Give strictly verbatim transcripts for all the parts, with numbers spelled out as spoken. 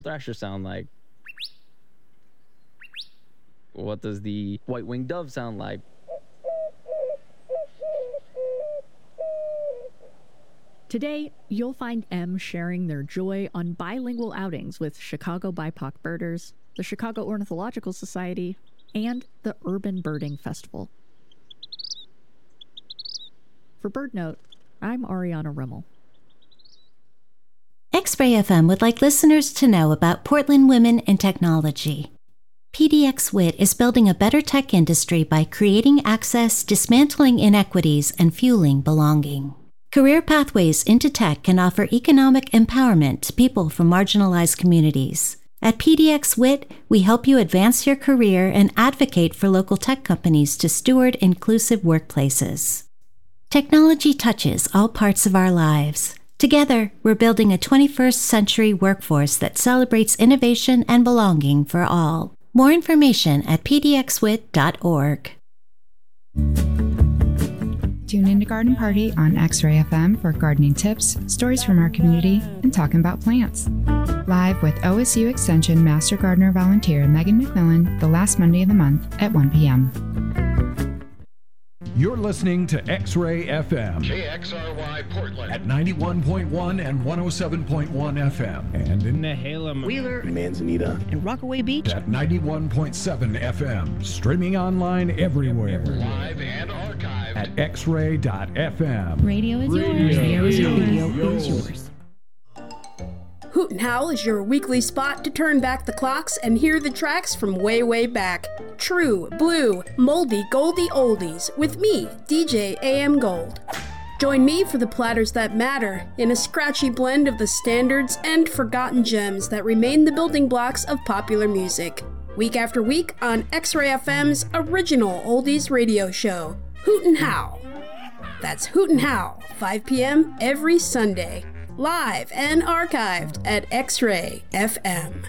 thrasher sound like? What does the white-winged dove sound like? Today, you'll find M sharing their joy on bilingual outings with Chicago B I P O C birders, the Chicago Ornithological Society, and the Urban Birding Festival. For BirdNote, I'm Ariana Rimmel. X-Ray F M would like listeners to know about Portland women in technology. P D X W I T is building a better tech industry by creating access, dismantling inequities, and fueling belonging. Career pathways into tech can offer economic empowerment to people from marginalized communities. At P D X W I T, we help you advance your career and advocate for local tech companies to steward inclusive workplaces. Technology touches all parts of our lives. Together, we're building a twenty-first century workforce that celebrates innovation and belonging for all. More information at p d x w i t dot org. Tune into Garden Party on X-Ray F M for gardening tips, stories from our community, and talking about plants. Live with O S U Extension Master Gardener Volunteer Megan McMillan the last Monday of the month at one p.m. You're listening to X-Ray F M. K X R Y Portland. At ninety-one point one and one oh seven point one F M. And in Nehalem, Wheeler, Manzanita, and Rockaway Beach. At ninety-one point seven F M. Streaming online everywhere. Live and archived. At x ray dot f m. Radio is yours. Radio is yours. Radio is yours. Hoot and Howl is your weekly spot to turn back the clocks and hear the tracks from way, way back. True, blue, moldy, goldy oldies with me, D J A M Gold. Join me for the platters that matter in a scratchy blend of the standards and forgotten gems that remain the building blocks of popular music. Week after week on X-Ray F M's original oldies radio show, Hoot and Howl. That's Hoot and Howl, five p.m. every Sunday. Live and archived at X-Ray F M.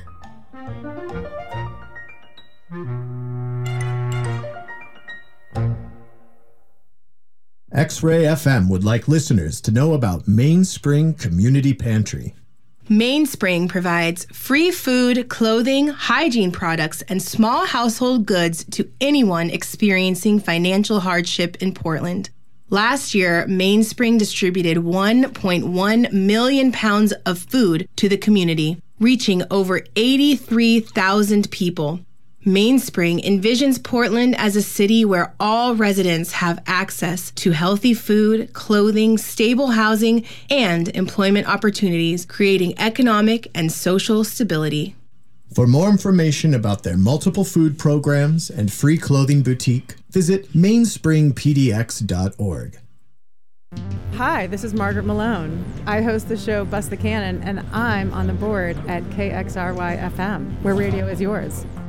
X-Ray F M would like listeners to know about Mainspring Community Pantry. Mainspring provides free food, clothing, hygiene products, and small household goods to anyone experiencing financial hardship in Portland. Last year, Mainspring distributed one point one million pounds of food to the community, reaching over eighty-three thousand people. Mainspring envisions Portland as a city where all residents have access to healthy food, clothing, stable housing, and employment opportunities, creating economic and social stability. For more information about their multiple food programs and free clothing boutique, visit mainspring p d x dot org. Hi, this is Margaret Malone. I host the show Bust the Cannon, and I'm on the board at K X R Y F M, where radio is yours.